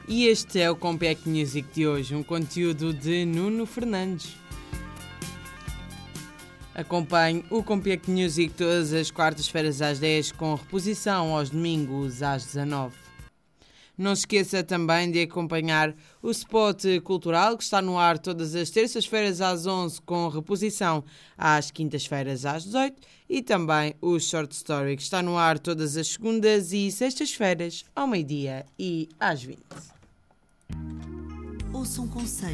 E este é o Compact Music de hoje, um conteúdo de Nuno Fernandes. Acompanhe o Compact Music todas as quartas-feiras às 10, com reposição aos domingos às 19. Não se esqueça também de acompanhar o Spot Cultural, que está no ar todas as terças-feiras às 11, com reposição às quintas-feiras às 18, e também o Short Story, que está no ar todas as segundas e sextas-feiras ao meio-dia e às 20. Ouça um conselho